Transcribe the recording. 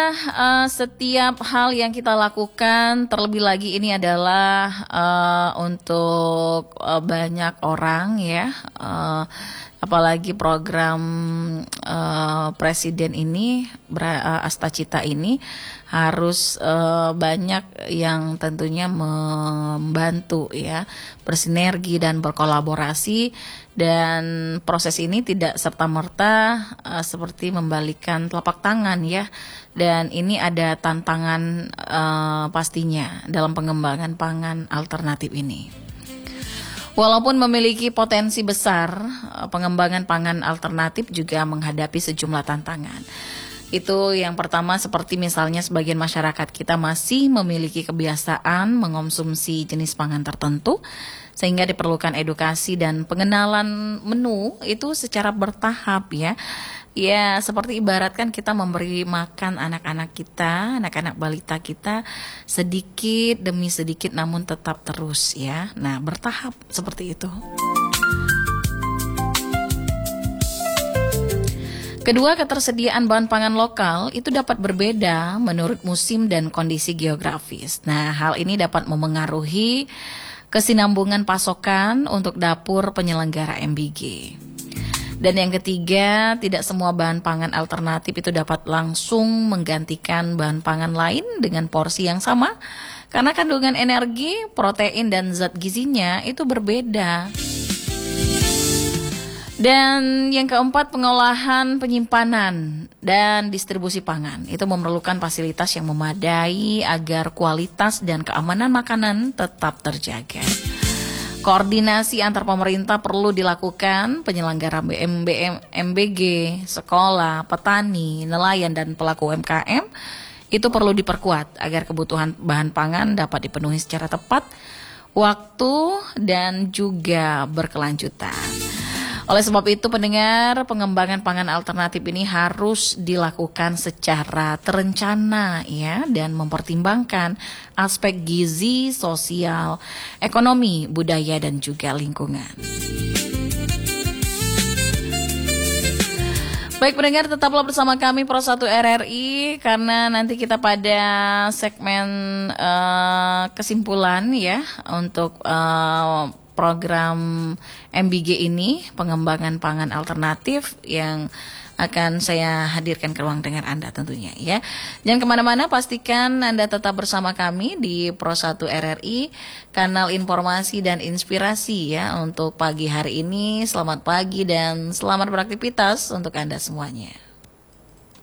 setiap hal yang kita lakukan, terlebih lagi ini adalah untuk banyak orang ya, apalagi program presiden ini, Astacita ini harus banyak yang tentunya membantu ya, bersinergi dan berkolaborasi, dan proses ini tidak serta-merta seperti membalikan telapak tangan ya, dan ini ada tantangan pastinya dalam pengembangan pangan alternatif ini. Walaupun memiliki potensi besar, pengembangan pangan alternatif juga menghadapi sejumlah tantangan. Itu yang pertama, seperti misalnya sebagian masyarakat kita masih memiliki kebiasaan mengonsumsi jenis pangan tertentu, sehingga diperlukan edukasi dan pengenalan menu itu secara bertahap ya. Ya, seperti ibaratkan kita memberi makan anak-anak kita, anak-anak balita kita sedikit demi sedikit namun tetap terus ya. Nah, bertahap seperti itu. Kedua, ketersediaan bahan pangan lokal itu dapat berbeda menurut musim dan kondisi geografis. Nah, hal ini dapat memengaruhi kesinambungan pasokan untuk dapur penyelenggara MBG. Dan yang ketiga, tidak semua bahan pangan alternatif itu dapat langsung menggantikan bahan pangan lain dengan porsi yang sama, karena kandungan energi, protein, dan zat gizinya itu berbeda. Dan yang keempat, pengolahan, penyimpanan, dan distribusi pangan itu memerlukan fasilitas yang memadai agar kualitas dan keamanan makanan tetap terjaga. Koordinasi antar pemerintah perlu dilakukan, penyelenggara MBG, sekolah, petani, nelayan, dan pelaku UMKM itu perlu diperkuat agar kebutuhan bahan pangan dapat dipenuhi secara tepat, waktu, dan juga berkelanjutan. Oleh sebab itu, pendengar, pengembangan pangan alternatif ini harus dilakukan secara terencana ya, dan mempertimbangkan aspek gizi, sosial, ekonomi, budaya, dan juga lingkungan. Baik pendengar, tetaplah bersama kami Pro 1 RRI, karena nanti kita pada segmen kesimpulan ya untuk program MBG ini, pengembangan pangan alternatif, yang akan saya hadirkan ke ruang dengar Anda tentunya ya. Jangan kemana-mana, pastikan Anda tetap bersama kami di Pro 1 RRI, kanal informasi dan inspirasi ya untuk pagi hari ini. Selamat pagi dan selamat beraktivitas untuk Anda semuanya.